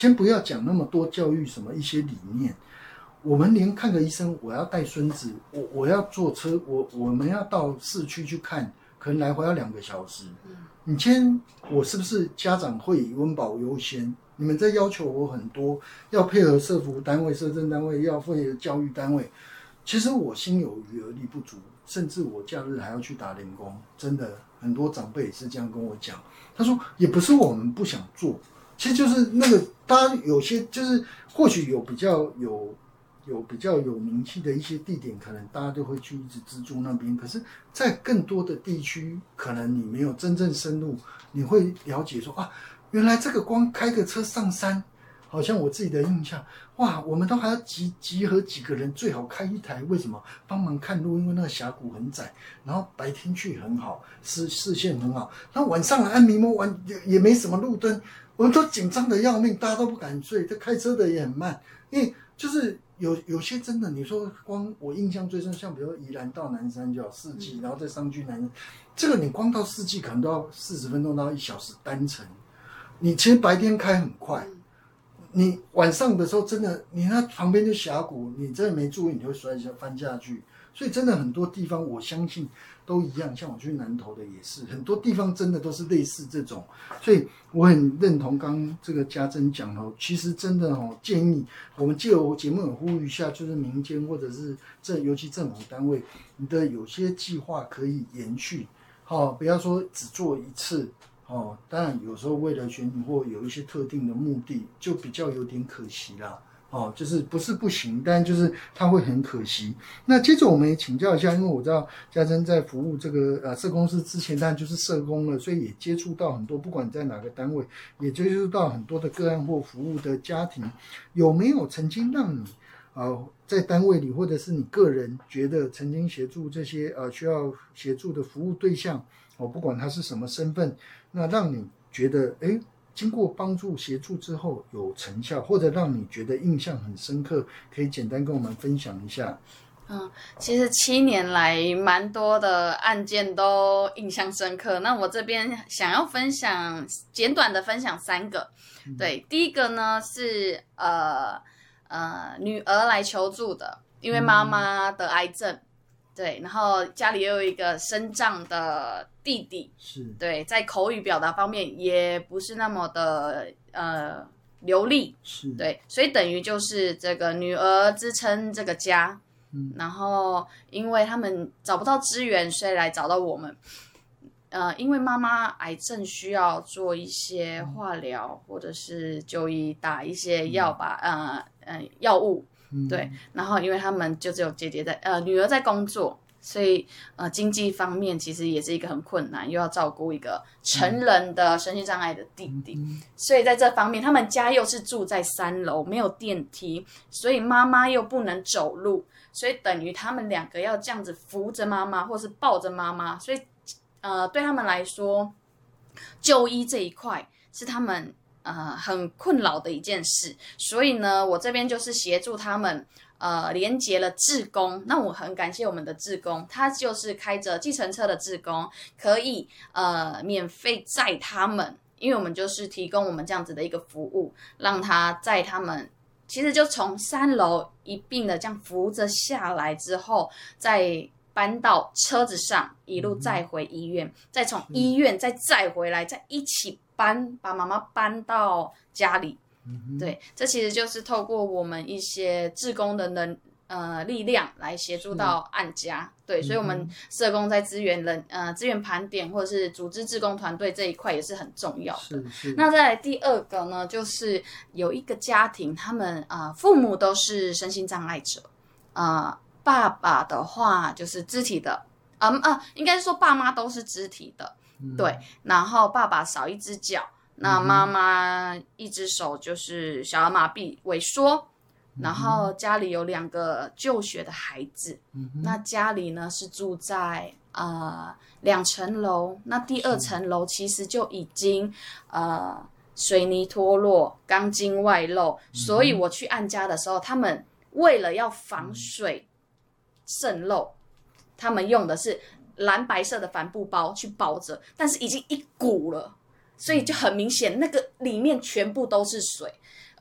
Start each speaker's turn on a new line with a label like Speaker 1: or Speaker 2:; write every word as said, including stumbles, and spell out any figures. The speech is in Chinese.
Speaker 1: 先不要讲那么多教育什么一些理念，我们连看个医生，我要带孙子，我我要坐车，我我们要到市区去看，可能来回要两个小时。嗯，你今天我是不是家长会以温饱优先？你们在要求我很多，要配合社福单位、社政单位，要配合教育单位。其实我心有余而力不足，甚至我假日还要去打零工。真的，很多长辈也是这样跟我讲。他说，也不是我们不想做，其实就是那个大家有些就是或许有比较有。有比较有名气的一些地点，可能大家都会去一直资助那边。可是，在更多的地区，可能你没有真正深入，你会了解说啊，原来这个光开个车上山，好像我自己的印象，哇，我们都还要集集合几个人，最好开一台，为什么？帮忙看路，因为那个峡谷很窄，然后白天去很好，视视线很好，然后晚上来按迷蒙晚也没什么路灯，我们都紧张的要命，大家都不敢睡，这开车的也很慢，因为就是有有些真的，你说光我印象最深，像比如说宜兰到南山就要四季，然后再上去南山，这个你光到四季可能都要四十分钟到一小时单程，你其实白天开很快。你晚上的时候真的，你那旁边就峡谷，你真的没注意，你就会摔下翻下去。所以真的很多地方，我相信都一样。像我去南投的也是，很多地方真的都是类似这种。所以我很认同刚刚这个家珍讲哦，其实真的哦，建议我们借由节目也呼吁一下，就是民间或者是政，尤其政府单位，你的有些计划可以延续，好、哦，不要说只做一次。哦，当然有时候为了选举或有一些特定的目的，就比较有点可惜啦。哦，就是不是不行，但就是它会很可惜。那接着我们也请教一下，因为我知道家珍在服务这个呃社工师之前，当然就是社工了，所以也接触到很多，不管在哪个单位，也接触到很多的个案或服务的家庭，有没有曾经让你呃在单位里，或者是你个人觉得曾经协助这些呃需要协助的服务对象，哦，不管他是什么身份，那让你觉得哎，经过帮助协助之后有成效，或者让你觉得印象很深刻，可以简单跟我们分享一下。
Speaker 2: 嗯，其实七年来蛮多的案件都印象深刻。那我这边想要分享，简短的分享三个。嗯、对，第一个呢是呃呃女儿来求助的，因为妈妈得癌症。嗯，对，然后家里又有一个身障的弟弟，是对，在口语表达方面也不是那么的呃流利，是对，所以等于就是这个女儿支撑这个家，嗯，然后因为他们找不到资源，所以来找到我们，呃，因为妈妈癌症需要做一些化疗，嗯、或者是就医打一些药吧，嗯、呃呃药物。对，然后因为他们就只有姐姐在，呃，女儿在工作，所以呃，经济方面其实也是一个很困难，又要照顾一个成人的身心障碍的弟弟，嗯、所以在这方面，他们家又是住在三楼，没有电梯，所以妈妈又不能走路，所以等于他们两个要这样子扶着妈妈，或是抱着妈妈，所以呃，对他们来说，就医这一块是他们。呃，很困扰的一件事，所以呢，我这边就是协助他们，呃，连结了志工。那我很感谢我们的志工，他就是开着计程车的志工，可以呃免费载他们，因为我们就是提供我们这样子的一个服务，让他载他们，其实就从三楼一并的这样扶着下来之后，再搬到车子上，一路载回医院，嗯、再从医院再载回来，再一起。搬把妈妈搬到家里，嗯、对，这其实就是透过我们一些志工的能呃力量来协助到案家，对，嗯、所以我们社工在资源人呃资源盘点或者是组织志工团队这一块也是很重要的。是是。那再来第二个呢，就是有一个家庭，他们啊、呃、父母都是身心障碍者，啊、呃、爸爸的话就是肢体的，啊、呃、啊应该是说爸妈都是肢体的。对，然后爸爸少一只脚，那妈妈一只手就是小儿麻痹萎缩，嗯、然后家里有两个就学的孩子，嗯、那家里呢是住在呃两层楼，那第二层楼其实就已经呃水泥脱落，钢筋外露，嗯、所以我去按家的时候，他们为了要防水渗漏，他们用的是。蓝白色的帆布包去包着，但是已经一股了，所以就很明显，那个里面全部都是水。